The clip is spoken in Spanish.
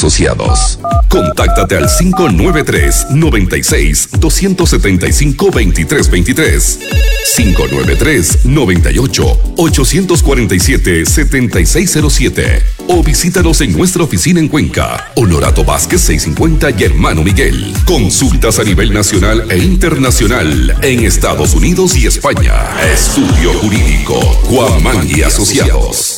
Asociados. Contáctate al 593-96-275-2323, 593-98-847-7607 o visítanos en nuestra oficina en Cuenca, Honorato Vázquez 650 y Hermano Miguel. Consultas a nivel nacional e internacional en Estados Unidos y España. Estudio Jurídico Juan Mangui Asociados.